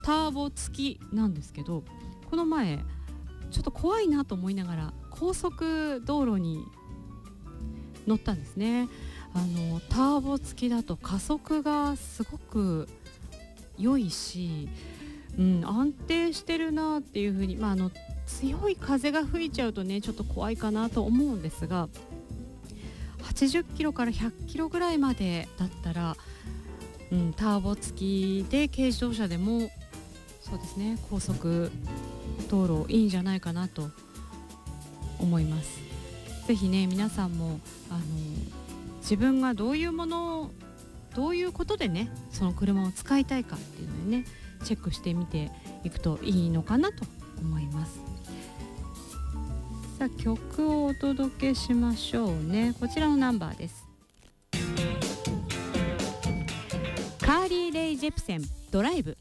ターボ付きなんですけど、この前ちょっと怖いなと思いながら高速道路に乗ったんですね。ターボ付きだと加速がすごく良いし、安定してるなっていう風に、強い風が吹いちゃうとねちょっと怖いかなと思うんですが、80キロから100キロぐらいまでだったら、ターボ付きで軽自動車でもそうですね、高速道路いいんじゃないかなと思います。ぜひね皆さんも自分がどういうことでねその車を使いたいかっていうのをねチェックしてみていくといいのかなと思います。さあ曲をお届けしましょうね。こちらのナンバーです。カーリー・レイ・ジェプセン、ドライブ。